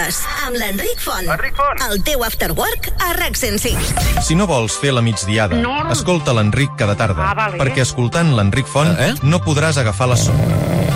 tardes, amb l'Enric Font. Enric Font. El teu after work a RAC 105. Si no vols fer la migdiada, escolta l'Enric cada tarda, perquè escoltant l'Enric Font no podràs agafar la son.